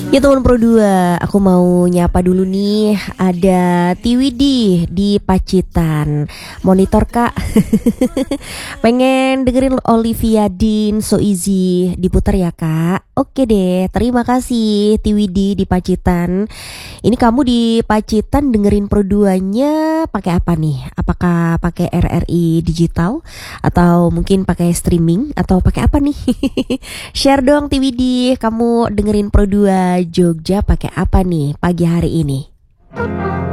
Ya teman Pro 2, aku mau nyapa dulu nih. Ada Tiwidi di Pacitan. Monitor Kak. Pengen dengerin Olivia Dean So Easy. Diputar ya Kak. Oke deh, terima kasih Tiwidi di Pacitan. Ini kamu di Pacitan dengerin Pro 2-nya pakai apa nih? Apakah pakai RRI digital atau mungkin pakai streaming atau pakai apa nih? Share dong Tiwidi, kamu dengerin Pro 2 Jogja pakai apa nih pagi hari ini?